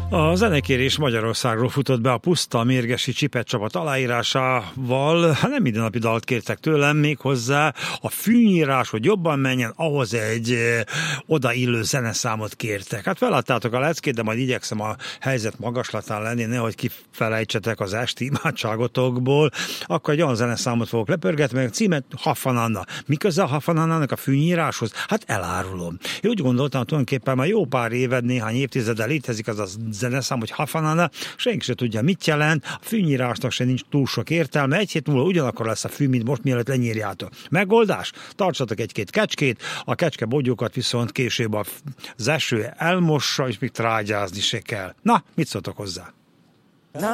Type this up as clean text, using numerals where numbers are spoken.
A zenekérés Magyarországról futott be a puszta mérgesi Csipet csapat aláírásával. Nem mindennapi dalt kértek tőlem, még hozzá a fűnyírás, hogy jobban menjen, ahhoz egy odaillő zeneszámot kértek. Hát feladtátok a leckét, de majd igyekszem a helyzet magaslatán lenni, nehogy kifelejtsetek az esti imádságotokból. Akkor egy olyan zeneszámot fogok lepörgetni, meg a címet Hafanana. Mi köze a Hafananának a fűnyíráshoz? Hát elárulom. Én úgy gondoltam, tulajdonképpen már jó pár éved, néhány évtizeddel létezik az a zeneszám, hogy Hafanana, senki se tudja, mit jelent, a fűnyírásnak se nincs túl sok értelme, egy hét múlva ugyanakkor lesz a fű, mint most, mielőtt lenyírjátok. Megoldás? Tartsatok egy-két kecskét, a kecskebogyókat viszont később az eső elmossa, és még trágyázni se kell. Na, mit szóltok hozzá?